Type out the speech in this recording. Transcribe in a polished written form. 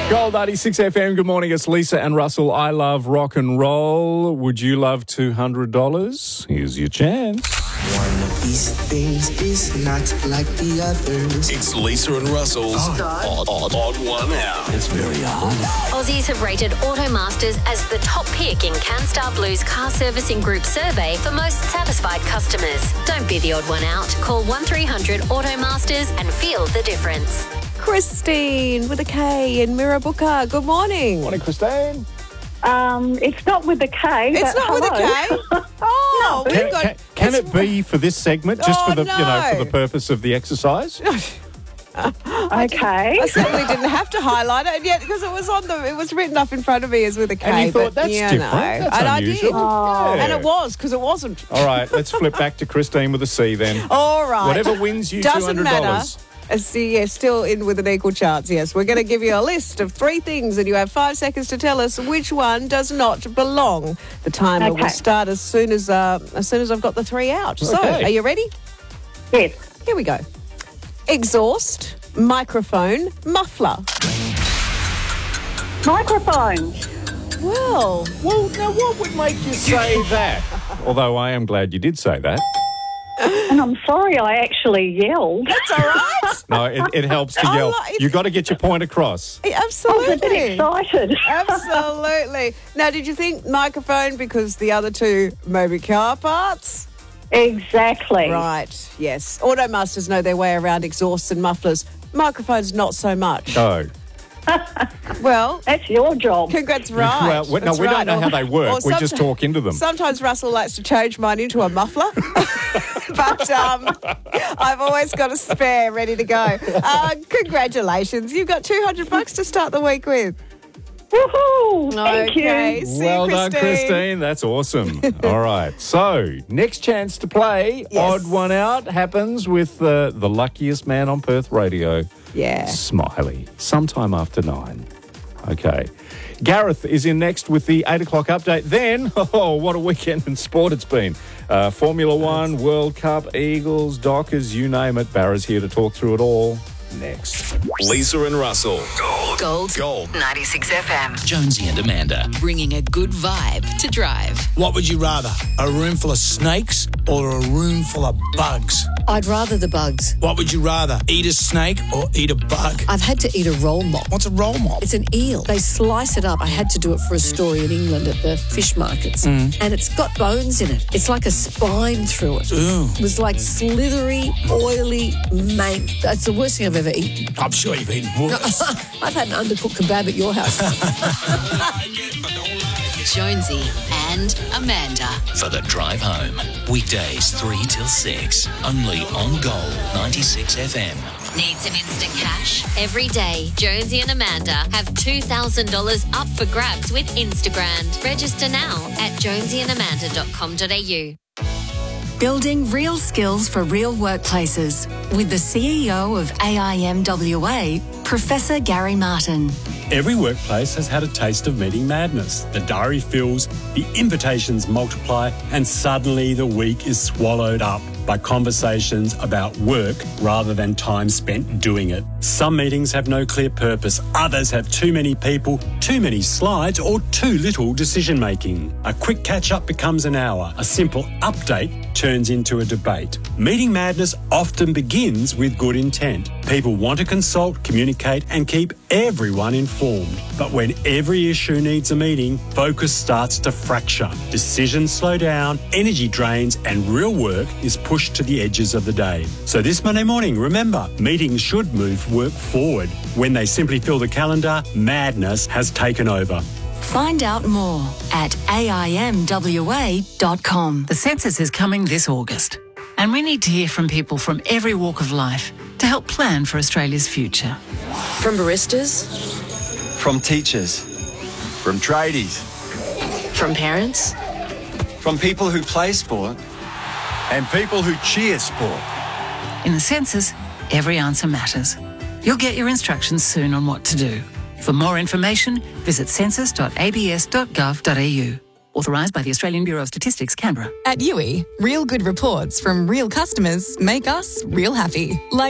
Gold 96 FM, good morning. It's Lisa and Russell. I love rock and roll. Would you love $200? Here's your chance. One of these things is not like the others. It's Lisa and Russell's Odd One Out. It's very odd. Aussies have rated Automasters as the top pick in CanStar Blue's car servicing group survey for most satisfied customers. Don't be the odd one out. Call 1300 Automasters and feel the difference. Christine with a K in Mirrabooka. Good morning. Morning, Christine. It's not with a K. It's not with a K. Oh, we've got. Can it be for this segment, just for the no. for the purpose of the exercise? Okay. I certainly didn't have to highlight it yet because it was written up in front of me as with a K. And you thought, but, that's different. That's and unusual. I did. Yeah. And it was because it wasn't. All right, let's flip back to Christine with a C then. All right. Whatever wins you Doesn't $200. matter. Yes, still in with an equal chance, yes. We're going to give you a list of 3 things and you have 5 seconds to tell us which one does not belong. The timer will start as soon as I've got the 3 out. So, Okay. are you ready? Yes. Here we go. Exhaust, microphone, muffler. Microphone. Well, Now, what would make you say that? Although I am glad you did say that. And I'm sorry I actually yelled. that's all right. No, it helps to yell. You've got to get your point across. I was a bit Absolutely. excited. Absolutely. Now, did you think microphone because the other 2 maybe car parts? Exactly. Right, yes. Automasters know their way around exhausts and mufflers. Microphones, not so much. No. Well, That's your job. congrats, right. Well, we That's don't right. know how they work. Or We just talk into them. Sometimes Russell likes to change mine into a muffler. But I've always got a spare ready to go. Congratulations. You've got $200 to start the week with. Woohoo! Thank Okay, you. see Well you, done, Christine. That's awesome. All right. So, next chance to play. Yes. Odd One Out happens with the luckiest man on Perth Radio, Yeah. Smiley, sometime after 9. Okay. Gareth is in next with the 8 o'clock update. Then, what a weekend in sport it's been. Formula One, World Cup, Eagles, Dockers, you name it. Barra's here to talk through it all next. Lisa and Russell. Gold. 96 FM. Jonesy and Amanda, bringing a good vibe to drive. What would you rather, a room full of snakes or a room full of bugs? I'd rather the bugs. What would you rather, eat a snake or eat a bug? I've had to eat a roll mop. What's a roll mop? It's an eel. They slice it up. I had to do it for a story in England at the fish markets. And it's got bones in it. It's like a spine through it. Ooh. It was like slithery, oily, mank. That's the worst thing I've ever eaten. I'm sure you've eaten worse. I've had an undercooked kebab at your house. Jonesy and Amanda. For the drive home. Weekdays 3 till 6. Only on Gold 96 FM. Need some instant cash? Every day, Jonesy and Amanda have $2,000 up for grabs with Instagram. Register now at jonesyandamanda.com.au. Building real skills for real workplaces with the CEO of AIMWA, Professor Gary Martin. Every workplace has had a taste of meeting madness. The diary fills, the invitations multiply, and suddenly the week is swallowed up by conversations about work rather than time spent doing it. Some meetings have no clear purpose. Others have too many people, too many slides, or too little decision making. A quick catch-up becomes an hour. A simple update turns into a debate. Meeting madness often begins with good intent. People want to consult, communicate, and keep everyone informed. But when every issue needs a meeting, focus starts to fracture. Decisions slow down, energy drains, and real work is pushed to the edges of the day. So this Monday morning, remember, meetings should move work forward. When they simply fill the calendar, madness has taken over. Find out more at AIMWA.com. The census is coming this August, and we need to hear from people from every walk of life to help plan for Australia's future. From baristas, From teachers, from tradies, from parents, from people who play sport, and people who cheer sport. In the census, every answer matters. You'll get your instructions soon on what to do. For more information, visit census.abs.gov.au. Authorised by the Australian Bureau of Statistics, Canberra. At Yui, real good reports from real customers make us real happy. Like